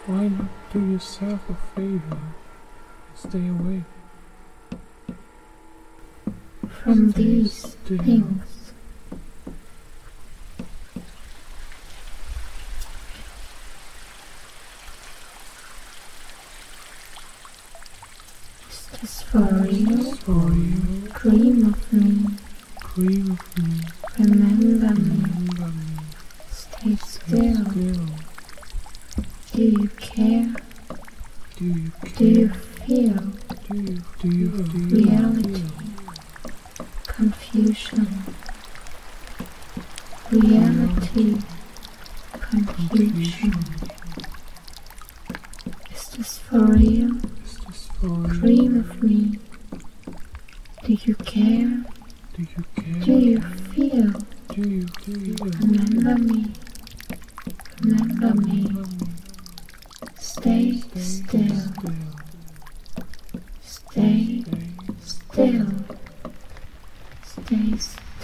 Why not do yourself a favor and stay away from these things? Is this for real? For you, Dream of me. dream of me, Remember me. remember me, Stay stay still. still. Do you care? Do you Do care? you feel Do you feel reality? Confusion. Reality. Confusion. Is this for real? Is this for real? Dream of me. Do you care? Do you care? Do you feel? Do you feel? Remember me. Remember me. Stay Stay still. still. Stay Stay still. Stay still.